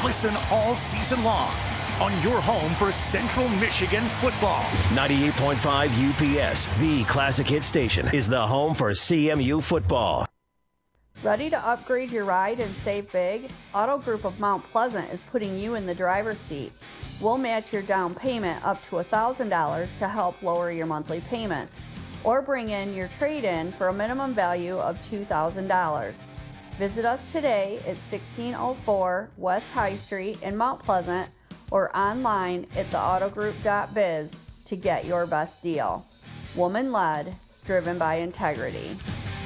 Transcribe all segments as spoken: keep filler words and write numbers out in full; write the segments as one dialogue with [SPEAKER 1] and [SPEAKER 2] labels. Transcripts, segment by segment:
[SPEAKER 1] Listen all season long on your home for Central Michigan football.
[SPEAKER 2] ninety-eight point five U P S, the classic hit station, is the home for C M U football.
[SPEAKER 3] Ready to upgrade your ride and save big? Auto Group of Mount Pleasant is putting you in the driver's seat. We'll match your down payment up to one thousand dollars to help lower your monthly payments, or bring in your trade-in for a minimum value of two thousand dollars. Visit us today at sixteen oh four West High Street in Mount Pleasant or online at the auto group dot biz to get your best deal. Woman-led, driven by integrity.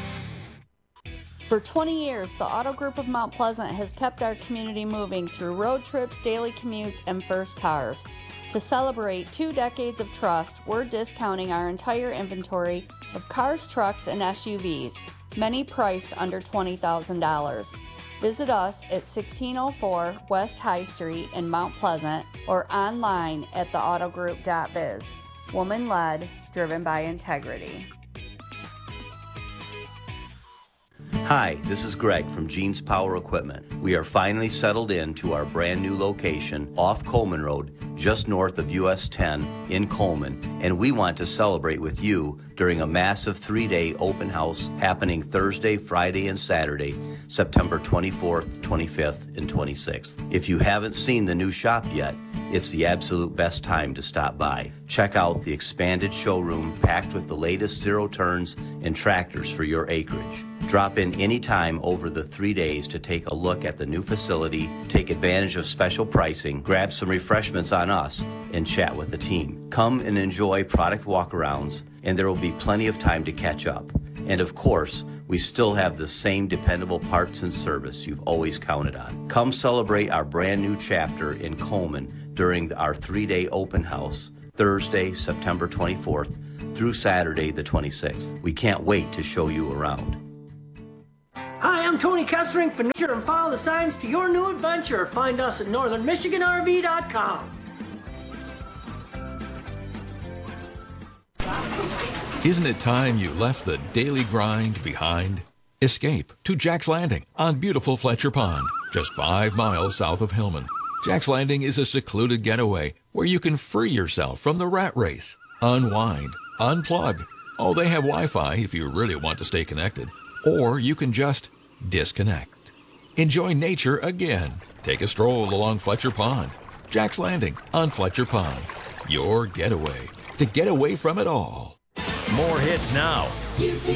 [SPEAKER 3] For twenty years, the Auto Group of Mount Pleasant has kept our community moving through road trips, daily commutes, and first cars. To celebrate two decades of trust, we're discounting our entire inventory of cars, trucks, and S U Vs, many priced under twenty thousand dollars. Visit us at sixteen oh four West High Street in Mount Pleasant or online at the auto group dot biz. Woman-led, driven by integrity.
[SPEAKER 4] Hi, this is Greg from Gene's Power Equipment. We are finally settled in to our brand new location off Coleman Road, just north of U S ten in Coleman, and we want to celebrate with you during a massive three-day open house happening Thursday, Friday, and Saturday, September twenty-fourth, twenty-fifth, and twenty-sixth. If you haven't seen the new shop yet, it's the absolute best time to stop by. Check out the expanded showroom packed with the latest zero turns and tractors for your acreage. Drop in anytime over the three days to take a look at the new facility, take advantage of special pricing, grab some refreshments on us, and chat with the team. Come and enjoy product walkarounds, and there will be plenty of time to catch up. And of course, we still have the same dependable parts and service you've always counted on. Come celebrate our brand new chapter in Coleman during our three-day open house, Thursday, September twenty-fourth through Saturday, the twenty-sixth. We can't wait to show you around.
[SPEAKER 5] Hi, I'm Tony Kessering for Nurture and follow the signs to your new adventure. Find us at northern michigan r v dot com.
[SPEAKER 6] Isn't it time you left the daily grind behind? Escape to Jack's Landing on beautiful Fletcher Pond, just five miles south of Hillman. Jack's Landing is a secluded getaway where you can free yourself from the rat race, unwind, unplug. Oh, they have Wi-Fi if you really want to stay connected. Or you can just disconnect. Enjoy nature again. Take a stroll along Fletcher Pond. Jack's Landing on Fletcher Pond. Your getaway to get away from it all.
[SPEAKER 2] More hits now.
[SPEAKER 7] U P